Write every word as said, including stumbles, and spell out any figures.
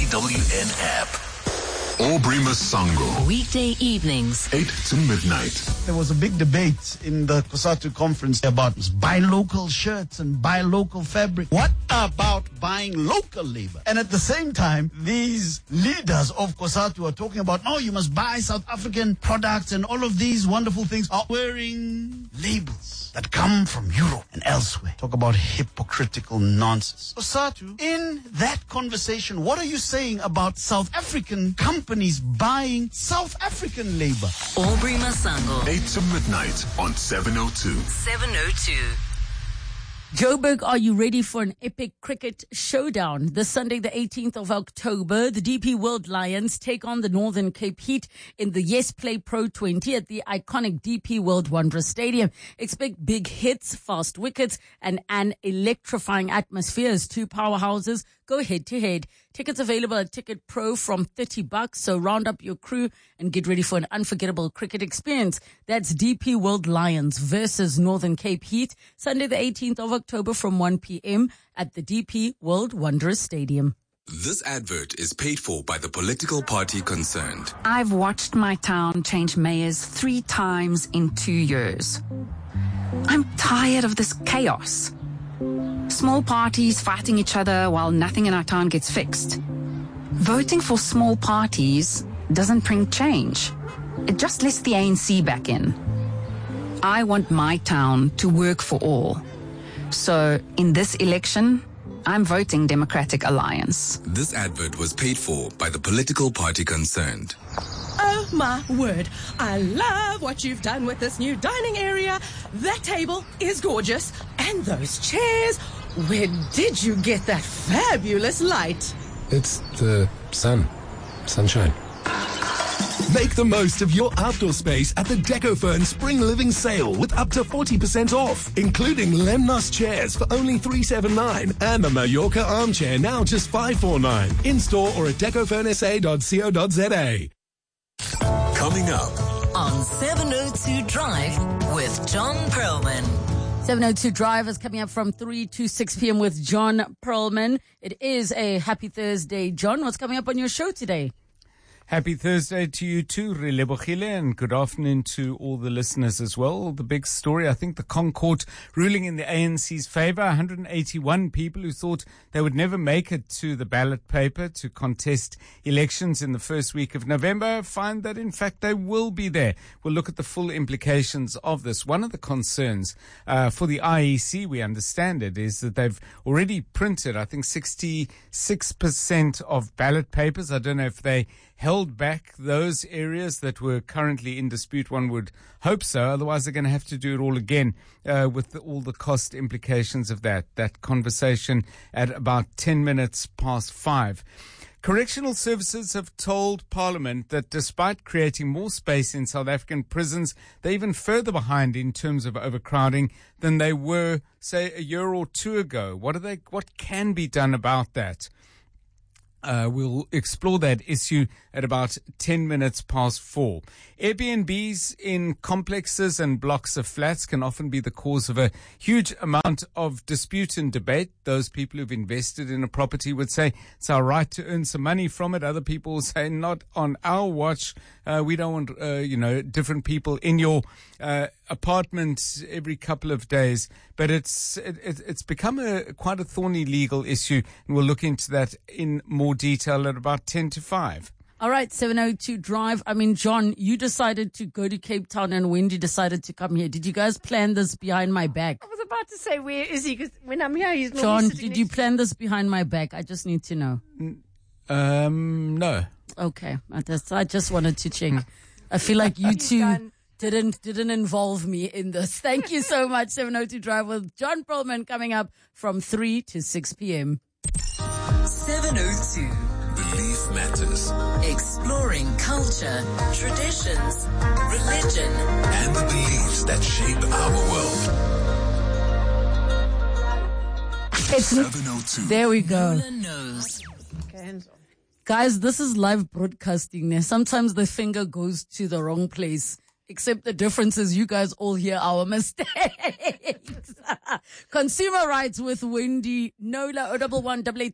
A W N app. Aubrey Masango. Weekday evenings, eight to midnight. There was a big debate in the COSATU conference about buy local shirts and buy local fabric. What about buying local labor? And at the same time, these leaders of COSATU are talking about, no, you must buy South African products and all of these wonderful things are wearing labels that come from Europe and elsewhere. Talk about hypocritical nonsense. COSATU, in that conversation, what are you saying about South African companies buying South African labor? Aubrey Masango, eight to midnight on seven oh two. seven oh two. Joburg, are you ready for an epic cricket showdown? This Sunday, the eighteenth of October, the D P World Lions take on the Northern Cape Heat in the Yes Play Pro twenty at the iconic D P World Wanderers Stadium. Expect big hits, fast wickets, and an electrifying atmosphere as two powerhouses go head to head. Tickets available at Ticket Pro from thirty bucks. So round up your crew and get ready for an unforgettable cricket experience. That's D P World Lions versus Northern Cape Heat, Sunday the eighteenth of October from one p.m. at the D P World Wanderers Stadium. This advert is paid for by the political party concerned. I've watched my town change mayors three times in two years. I'm tired of this chaos. Small parties fighting each other while nothing in our town gets fixed. Voting for small parties doesn't bring change. It just lets the A N C back in. I want my town to work for all. So, in this election, I'm voting Democratic Alliance. This advert was paid for by the political party concerned. Oh my word, I love what you've done with this new dining area. That table is gorgeous. And those chairs, where did you get that fabulous light? It's the sun. Sunshine. Make the most of your outdoor space at the DecoFern Spring Living Sale with up to forty percent off, including Lemnos chairs for only three seventy-nine and the Mallorca armchair now just five forty-nine. In-store or at decofern s a dot co dot z a. Coming up on seven oh two Drive with John Perlman. seven oh two Drive is coming up from three to six p.m. with John Perlman. It is a happy Thursday. John, what's coming up on your show today? Happy Thursday to you too, Relebochile, and good afternoon to all the listeners as well. The big story, I think the Concord ruling in the A N C's favor. one hundred eighty-one people who thought they would never make it to the ballot paper to contest elections in the first week of November find that in fact they will be there. We'll look at the full implications of this. One of the concerns uh, for the I E C, we understand it, is that they've already printed, I think, sixty-six percent of ballot papers. I don't know if they held back those areas that were currently in dispute. One would hope so. Otherwise, they're going to have to do it all again uh, with the, all the cost implications of that. That conversation at about ten minutes past five. Correctional Services have told Parliament that despite creating more space in South African prisons, they're even further behind in terms of overcrowding than they were, say, a year or two ago. What are they? What can be done about that? Uh, we'll explore that issue at about ten minutes past four. Airbnbs in complexes and blocks of flats can often be the cause of a huge amount of dispute and debate. Those people who've invested in a property would say it's our right to earn some money from it. Other people will say not on our watch. Uh, we don't want, uh, you know, different people in your uh, apartment every couple of days. But it's it, it's become a quite a thorny legal issue, and we'll look into that in more detail at about ten to five. All right, seven oh two Drive. I mean, John, you decided to go to Cape Town and Wendy decided to come here. Did you guys plan this behind my back? I was about to say, where is he? Because when I'm here, he's not. John, did you plan this behind my back? I just need to know. Um, no. Okay, I just, I just wanted to check. I feel like you two didn't didn't involve me in this. Thank you so much. seven oh two Drive with John Perlman coming up from three to six p.m. seven oh two. Belief Matters. Exploring culture, traditions, religion, and the beliefs that shape our world. It's seven oh two. There we go. knows. Okay, hands on. Guys, this is live broadcasting. Sometimes the finger goes to the wrong place. Except the difference is you guys all hear our mistakes. Consumer Rights with Wendy Knowler, oh one one, eight eight